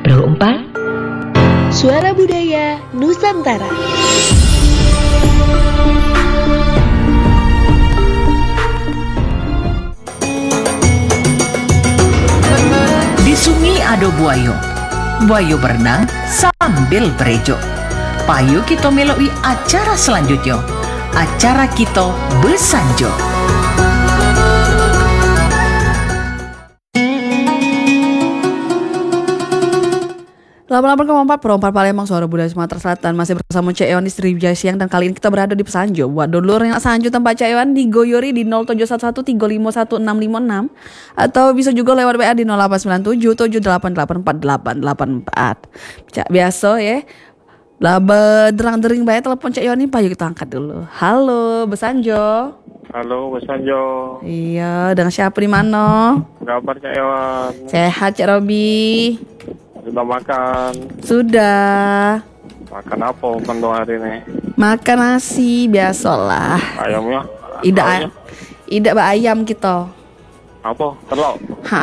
Pro 4 Suara Budaya Nusantara. Di sungai ada buayo. Buayo berenang sambil berejo. Payo kita meloi acara selanjutnya. Acara kita besanjo. Pro 4 Palembang, Suara Budaya Sumatera Selatan. Masih bersama Cek Ewan di Sriwijaya Siang. Dan kali ini kita berada di Pesanjo. Buat dulur yang Sanjo tempat Cek Ewan di Goyori di 0711351656. Atau bisa juga lewat WA di 089778848884. Cak biasa ya. Lah derang-dering banyak telepon Cek Ewan ini. Pak, yuk kita angkat dulu. Halo Besanjo. Halo, Besanjo. Iya, dengan siapa di mana? Kabar Cak Ewan? Sehat Cak Robi. Sudah makan? Sudah. Makan apa untuk hari ini? Makan nasi biasalah. Ayamnya? Ida ayam kita. Apa? Telur?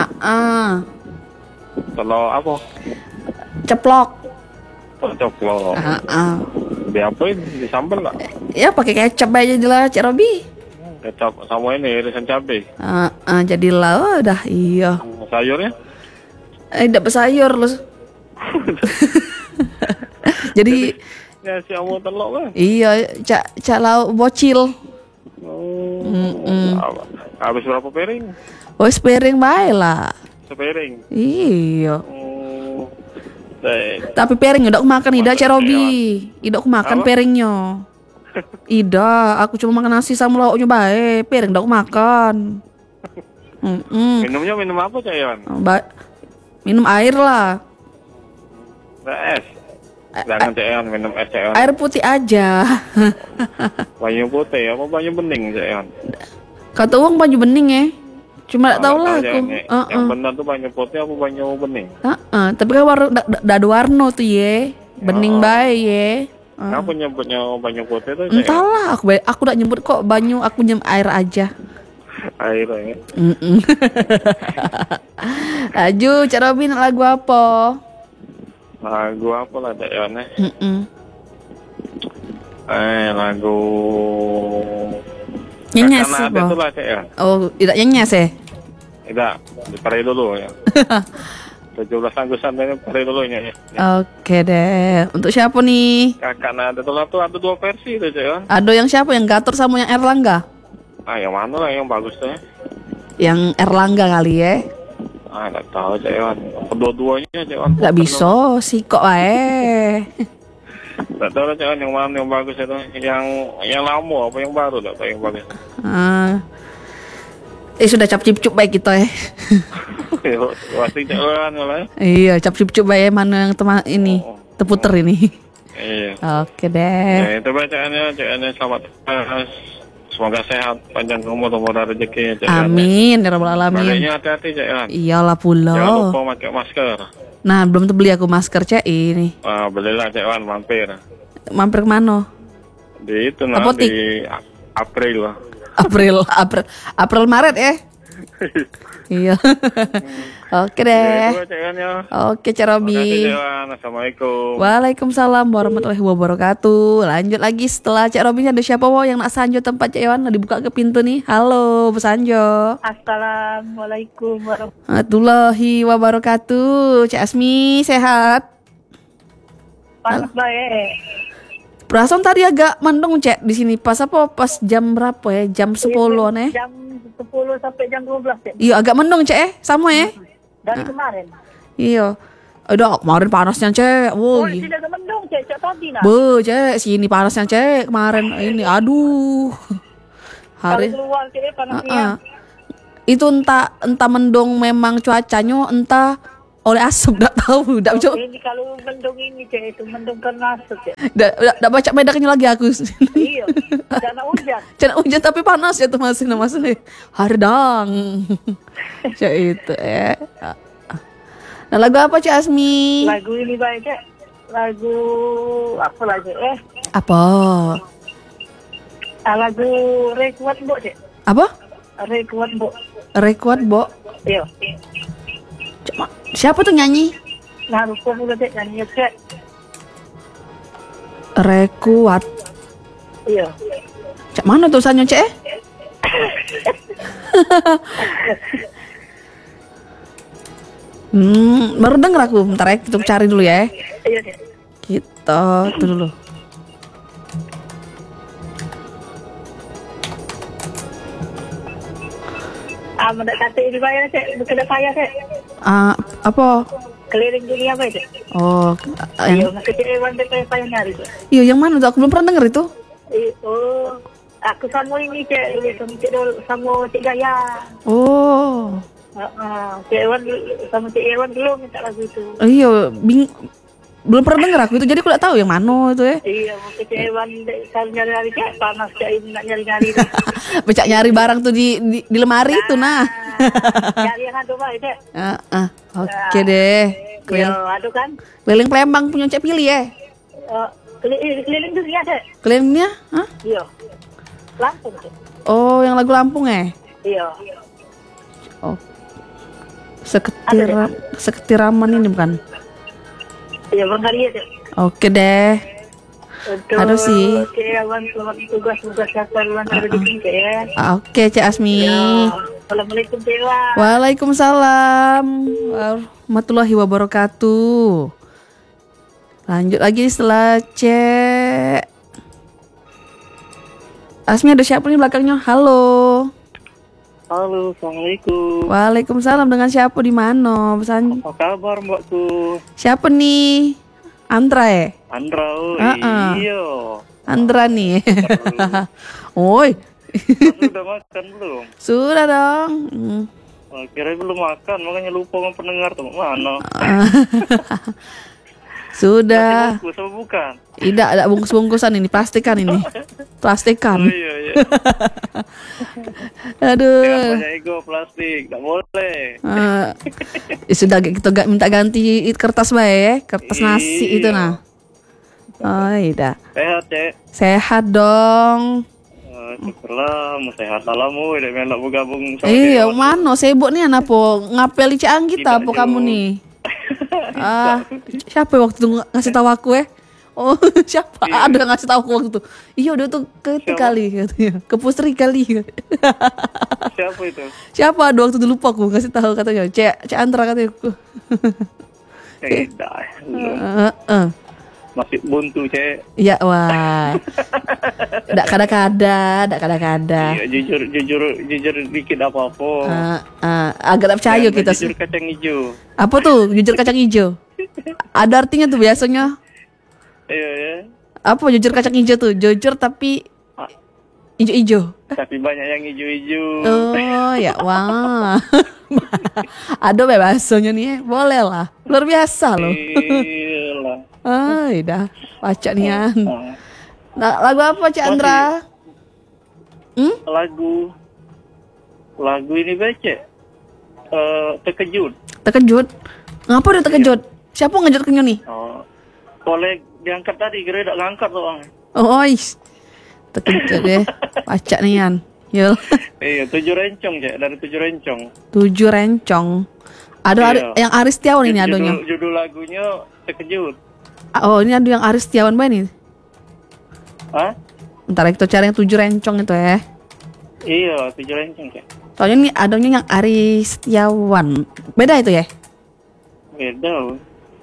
Telur apa? Ceplok. Telur. Diapain? Disambal nggak? Ya pakai kecap aja jelas Cik Robi. Kecap sama ini irisan cabai. Jadilah udah iya. Sayurnya? Dapat sayur loh. Jadi ya si amu telur kan? Iya, cak lauk bocil. Habis berapa piring? Piring bae lah. Sepiring? Iya. Tapi piring udah aku makan Ida Cik Robi. Ida aku makan piringnya. Ida, aku cuma makan nasi sama lauknya bae. Piring udah aku makan. Minumnya minum apa Cak Iwan? Minum air lah. Es. Jangan Cak Iwan minum es Cak Iwan. Air putih aja. Banyu putih apa banyu bening Cak Iwan? Kata uang banyu bening ya. Cuma tak tahu lah aku. Yang benar tuh banyu putih apa banyu bening? Tapi kan ada warna tuh ya. Bening bae ya. Kenapa nyebutnya banyu putih tuh? Entahlah, aku udah nyebut kok banyu, aku nyebut air aja. Air ya. Aju, Cak Robin lagu apa? Lagu apa lah Cak Iwan? Lagu Nyenyes apa? Itulah Cak Iwan. Oh, tidak nyenyes ya? Tidak, dipare dulu ya. 17 Agustus ini pare dulu ya. Oke deh. Untuk siapa nih? Kakak Nada tuh ada dua versi tuh Cak Iwan. Ada yang siapa? Yang Gator sama yang Erlangga? Yang mana lah yang bagus tuh? Yang Erlangga kali ya? Nggak tahu Cak Iwan. Kedua-duanya Cak Iwan. Nggak bisa sih kok Nggak tahu Cak Iwan yang mana yang bagus itu. Yang lama apa yang baru nggak tahu yang bagus. Sudah cap-cip-cup baik kita ya. Pasti Cak Iwan lah. Iya, cap-cip-cup baik mana yang teman ini terputer ini. Iya. Oke deh. Itu bacaannya Cak Iwan selamat. Semoga sehat, panjang umur rezeki. Amin, ya rabbal alamin. Baliknya hati-hati Cak Iwan. Iyalah pula. Jangan lupa pakai masker. Nah, belum terbeli aku masker Cak ini. Belilah Cak Iwan, mampir. Mampir ke mana? Di itu Apotik. Di April. April Maret ya. Iya. Oke deh. Oke Cak Robi. Assalamualaikum. Waalaikumsalam warahmatullahi wabarakatuh. Lanjut lagi setelah Cak Robi ada siapa yang nak Sanjo tempat Cak Ewan? Dibuka ke pintu nih. Halo Sanjo. Assalamualaikum warahmatullahi wabarakatuh. Cak Asmi sehat? Panas baik. Perasaan tadi agak mendung Cak di sini. Pas jam berapa ya? Jam 10 nih. Jam 10 sampai jam 12 ya. Iya, agak mendung Cak sama ya. Dari kemarin. Iya. Udah kemarin panasnya Cak. Woi. Tidak mendung Cak tadi nah. Cak, sini panasnya Cak kemarin ini. Aduh. Hari keluar Cak panasnya. Itu entah mendung memang cuacanya, entah oleh asap, enggak tahu, enggak bisa. Ini kalau mendung ini Cak itu mendung karena asap Cak. Enggak baca medaknya lagi aku. Iya. Jangan hujan. Jangan hujan tapi panas ya tuh masih hardang. Cak itu ya. Nah, lagu apa Cak Asmi? Lagu ini baik Cak. Lagu apa lagi Apa? Lagu Rekuat Bo Cak. Apa? Rekuat Bo. Rekuat Bo. Iya. Siapa tuh nyanyi? Nah, lupa juga dek nyanyi cek. Rekuat. Iya. Cak mana tulisannya Cek? Baru denger aku. Bentar ya, kita cari dulu ya. Iya dek. Kita tuh dulu. Mendekati ini bayar cek, bukan payah cek. Apa? Keliling dunia apa cek? Oh, Iya, yang, masih cek Ewan dek payah nyari cek. iya yang mana tuh? Aku belum pernah denger itu. Oh, aku sama ini cek, sama cek Dol, sama cek Gaya. Oh, Cek Ewan sama cek Ewan belum minta lagu itu. iya, belum pernah denger aku itu. Jadi aku nggak tahu yang mana itu ya. Iya, mau cek Ewan dek kalau nyari cek panas cek ini nak nyari. Becak nyari barang tuh di lemari itu nah. Nyari yang ada pak cek. Oke deh. Iya, aduh kan. Keliling Palembang punya Cek pilih ya. Keliling dunia cek. Kelilingnya? Hah? Iya. Lampung cek. Oh, yang lagu Lampung ya? Iya. Oh. Seketiraman ini bukan? Iya, Bang Haria cek. Oke deh. Aduh sih. Oke, Abang selamat tugas kesehatan ada di sini ya. Oke, Cek Asmi. Assalamualaikum Cek Ewan. Waalaikumsalam warahmatullahi wabarakatuh. Lanjut lagi setelah Cek Asmi. Ada siapa nih belakangnya? Halo. Halo, assalamualaikum. Waalaikumsalam. Dengan siapa di mana? Pesan. Apa kabar mbakku? Siapa nih? Andra ya? Andra, iya. Andra nih. Oi. Sudah makan belum? Sudah dong. Kira belum makan, makanya lupa sama pendengar tuh mana. Sudah. Bungkus apa bukan? Tidak ada bungkus-bungkusan ini, plastikan ini. Plastikan. Oh iya. Aduh. Jangan banyak ego plastik, tak boleh. Sudah kita minta ganti kertas bae ya, kertas nasi itu nah. Oh iya. Sehat cek. Sehat dong. Syukurlah, mau sehat alamu, udah melok bergabung sama Iya, Dewan. mana sibuk nih anak po ngapeli Ciang kita Tidak, apa Jo. kamu nih? Siapa waktu itu ngasih tahu aku ya? Oh, siapa? Iya. Ada yang ngasih tahu aku waktu itu. Iya, udah tuh ke itu Siapa? kali katanya. Ke Pusri kali. Siapa itu? Siapa? Ada waktu itu lupa aku ngasih tahu katanya. Cek Antra katanya aku. Tidak, masih buntu cek. Iya, wah. Dak kada-kada. Iya, jujur dikit apa-apa. Agak tak percaya Jangan kita jujur sih. kacang hijau. Apa tuh? Jujur kacang hijau. Ada artinya tuh biasanya. Iya ya. Apa jujur kacang hijau tuh? Jujur tapi hijau-hijau. Tapi banyak yang hijau-hijau. Oh ya, wah. Ada bahasanya nih, boleh lah. Luar biasa loh. Iyalah. Dah, baca nian. Nah, lagu apa Cak Andra? Lagu ini baca. Terkejut. Terkejut. Ngapa udah terkejut? Siapa ngejut kenyang nih? Oh. Boleh diangkat tadi, kira tak ngangkat doang. Oh, terkejut deh. Baca nian. Yul. Iya, 7 rencong cek, dari 7 rencong. 7 rencong. Ada Iya. yang Aris Setiawan ini adonya. Judul lagunya Terkejut. Oh, ini ada yang Aris Setiawan banget nih. Hah? Ntar kita cari yang 7 rencong itu ya. Iya, 7 rencong cek. Soalnya nih adanya yang Aris Setiawan. Beda itu ya? Beda.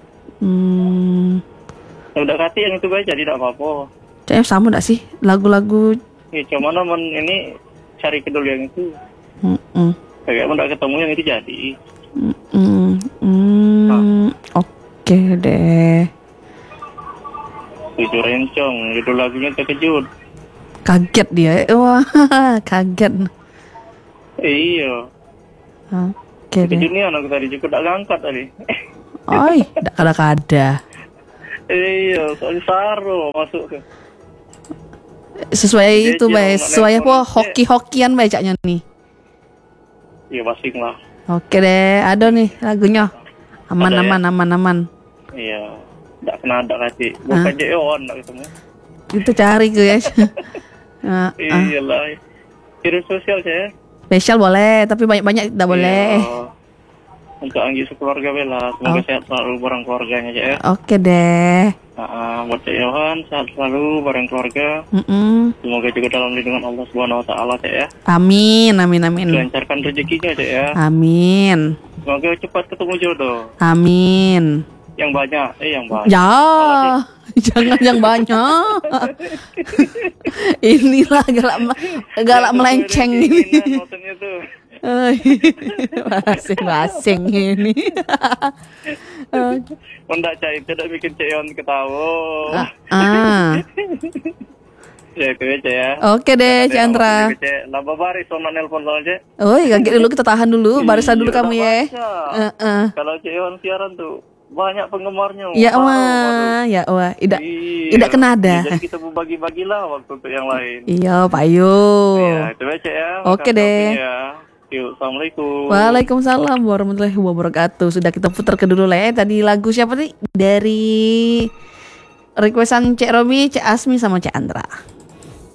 Ya udah kati yang itu baca, tidak apa-apa. Kayaknya sama gak sih? Lagu-lagu. Ya, cuma namun ini cari kedul yang itu. Kayak udah ketemu yang itu jadi. Oke deh. 7 rencong, judul lagunya Terkejut. Kaget dia. Wah, kaget. Iya. Oke deh. Terkejut nih anak tadi juga tak ngangkat tadi. Oi, dak kada-kada. Iya, soalnya Saro masuk ke. Sesuai itu, Dia Bay. jangan Sesuai apa? nelpon. Hoki-hokian bacanya nih. Iya, basing lah. Oke deh, ada nih lagunya. Aman, Ada ya? aman, aman, aman. Iya, tak kena ada kasih. Bukan Jeon tak ketemu. Itu cari gue ya. Iyalah. Virus sosial saya. Spesial boleh, tapi banyak-banyak tidak boleh. Iya. untuk Anggi sekeluarga Bella. Semoga sehat selalu bareng keluarganya Cek ya. Oke deh. Buat Cek Yohan sehat selalu bareng keluarga. Semoga juga dalam lindungan Allah Subhanahu Wa Taala Cek ya. Amin, amin, amin. Lancarkan rezekinya Cek ya. Amin. Semoga cepat ketemu jodoh. Amin. Yang banyak, yang banyak. Ya, jangan yang banyak. Inilah galak melenceng ini. Maksudnya tuh. Masing-masing ini. Mendak Cek tidak bikin Cek Yohan ketawa. Ya itu ya Cek ya. Oke deh, Chandra. Laba baris sama nelpon soal Cek. Oh, kaget dulu, kita tahan dulu, barisan dulu kamu ya. Kalau Cek Yohan siaran tuh banyak penggemarnya. Ya wah, ya wah. Tidak kena ada. Jadi kita berbagi-bagilah waktu untuk yang lain. Iya, Payo. Ya, itu ya Cek ya. Oke deh. Yuk, Assalamualaikum. Waalaikumsalam warahmatullahi wabarakatuh. Sudah kita putar ke dulu lah ya. Tadi lagu siapa nih? Dari requestan Cek Romi, Cek Asmi sama Cek Andra.